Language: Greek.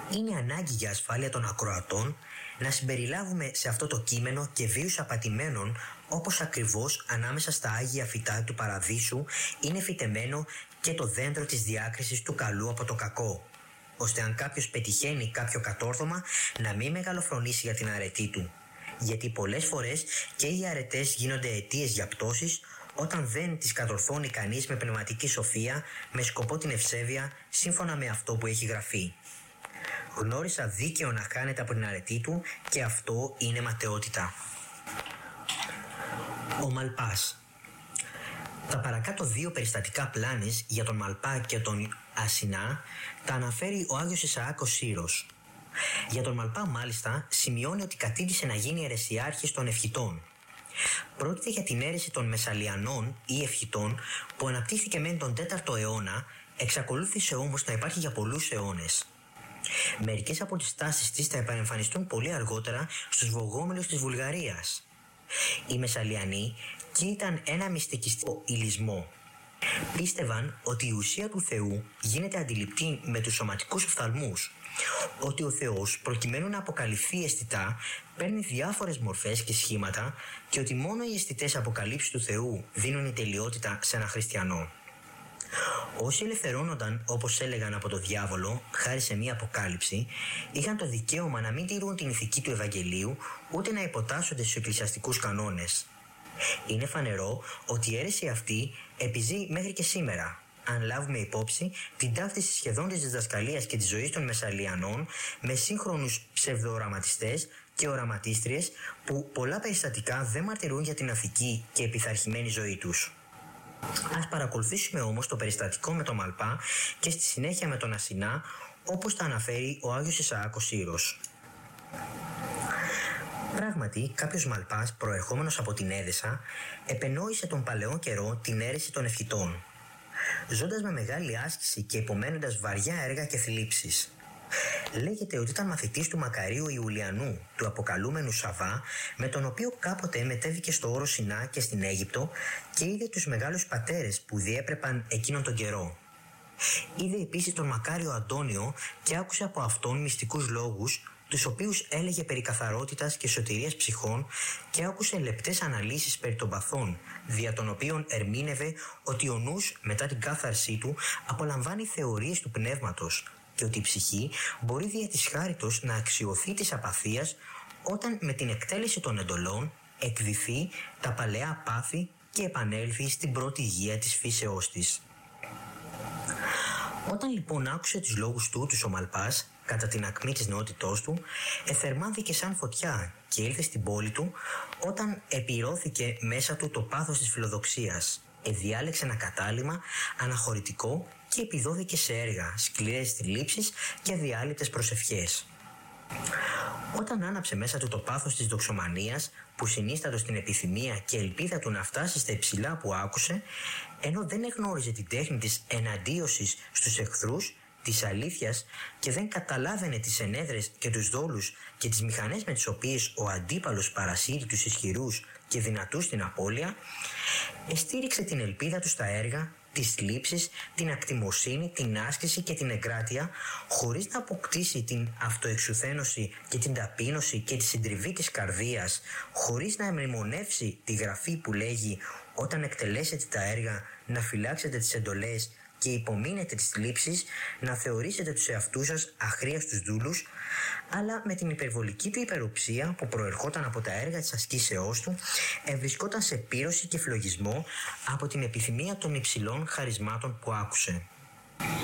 Είναι ανάγκη για ασφάλεια των ακροατών να συμπεριλάβουμε σε αυτό το κείμενο και βίους απατημένων, όπως ακριβώς ανάμεσα στα άγια φυτά του παραδείσου είναι φυτεμένο και το δέντρο της διάκρισης του καλού από το κακό, ώστε αν κάποιος πετυχαίνει κάποιο κατόρθωμα να μην μεγαλοφρονήσει για την αρετή του, γιατί πολλές φορές και οι αρετές γίνονται αιτίες για πτώσεις όταν δεν τις κατορθώνει κανείς με πνευματική σοφία, με σκοπό την ευσέβεια, σύμφωνα με αυτό που έχει γραφεί. Γνώρισα δίκαιο να χάνεται από την αρετή του και αυτό είναι ματαιότητα. Ο Μαλπάς. Τα παρακάτω δύο περιστατικά πλάνες για τον Μαλπά και τον Ασινά τα αναφέρει ο Άγιος Ισαάκ ο Σύρος. Για τον Μαλπά μάλιστα σημειώνει ότι κατήντησε να γίνει αιρεσιάρχης των Ευχητών. Πρόκειται για την αίρεση των Μεσσαλιανών ή Ευχητών που αναπτύχθηκε μεν τον 4ο αιώνα, εξακολούθησε όμως να υπάρχει για πολλούς αιώνες. Μερικές από τις τάσεις της θα επανεμφανιστούν πολύ αργότερα στους βογόμιλους της Βουλγαρίας. Οι Μεσσαλιανοί κοίταν ένα μυστικιστικό υλισμό. Πίστευαν ότι η ουσία του Θεού γίνεται αντιληπτή με τους σωματικούς οφθαλμούς, ότι ο Θεός προκειμένου να αποκαλυφθεί αισθητά παίρνει διάφορες μορφές και σχήματα και ότι μόνο οι αισθητές αποκαλύψεις του Θεού δίνουν η τελειότητα σε ένα χριστιανό. Όσοι ελευθερώνονταν, όπως έλεγαν, από το διάβολο, χάρη σε μία αποκάλυψη, είχαν το δικαίωμα να μην τηρούν την ηθική του Ευαγγελίου, ούτε να υποτάσσονται στους εκκλησιαστικούς κανόνες. Είναι φανερό ότι η αίρεση αυτή επιζεί μέχρι και σήμερα, αν λάβουμε υπόψη την ταύτιση σχεδόν της διδασκαλίας και της ζωής των Μεσσαλιανών με σύγχρονους ψευδοοραματιστές και οραματίστριες που πολλά περιστατικά δεν μαρτυρούν για την αθική και επιθαρχημένη ζωή τους. Ας παρακολουθήσουμε όμως το περιστατικό με τον Μαλπά και στη συνέχεια με τον Ασινά, όπως τα αναφέρει ο Άγιος Ισαάκ ο Σύρος. Πράγματι, κάποιος Μαλπάς προερχόμενος από την Έδεσα επενόησε τον παλαιό καιρό την αίρεση των Ευχητών, ζώντας με μεγάλη άσκηση και υπομένοντας βαριά έργα και θλίψεις. Λέγεται ότι ήταν μαθητής του Μακαρίου Ιουλιανού, του αποκαλούμενου Σαββά, με τον οποίο κάποτε μετέβηκε στο όρο Σινά και στην Αίγυπτο και είδε τους μεγάλους πατέρες που διέπρεπαν εκείνον τον καιρό. Είδε επίσης τον Μακάριο Αντώνιο και άκουσε από αυτόν μυστικούς λόγους, τους οποίους έλεγε περί καθαρότητας και σωτηρίας ψυχών, και άκουσε λεπτές αναλύσεις περί των παθών, δια των οποίων ερμήνευε ότι ο νους μετά την κάθαρσή του απολαμβάνει θεωρίες του πνεύματος και ότι η ψυχή μπορεί δια της χάριτος να αξιωθεί της απαθίας όταν με την εκτέλεση των εντολών εκδηθεί τα παλαιά πάθη και επανέλθει στην πρώτη υγεία της φύσεώς της. Όταν λοιπόν άκουσε τους λόγους του ο Μαλπάς, κατά την ακμή της νεότητός του, εθερμάνθηκε σαν φωτιά και ήλθε στην πόλη του όταν επιρώθηκε μέσα του το πάθος της φιλοδοξίας. Διάλεξε ένα κατάλημα αναχωρητικό και επιδόθηκε σε έργα, σκληρές θλίψεις και αδιάλειπτες προσευχές. Όταν άναψε μέσα του το πάθος της δοξομανίας που συνίστατο στην επιθυμία και ελπίδα του να φτάσει στα υψηλά που άκουσε, ενώ δεν εγνώριζε την τέχνη της εναντίωσης στους εχθρούς, της αλήθειας και δεν καταλάβαινε τις ενέδρες και τους δόλους και τις μηχανές με τις οποίες ο αντίπαλος παρασύρει τους ισχυρούς και δυνατούς στην απώλεια, εστήριξε την ελπίδα του στα έργα, τις θλίψεις, την ακτιμοσύνη, την άσκηση και την εγκράτεια, χωρίς να αποκτήσει την αυτοεξουθένωση και την ταπείνωση και τη συντριβή της καρδίας, χωρίς να μνημονεύσει τη γραφή που λέγει «Όταν εκτελέσετε τα έργα, να φυλάξετε τις εντολές και υπομείνετε τις θλίψεις, να θεωρήσετε τους εαυτούς σας αχρίαστους δούλους», αλλά με την υπερβολική του υπεροψία που προερχόταν από τα έργα της ασκήσεώς του, ευρισκόταν σε πύρωση και φλογισμό από την επιθυμία των υψηλών χαρισμάτων που άκουσε.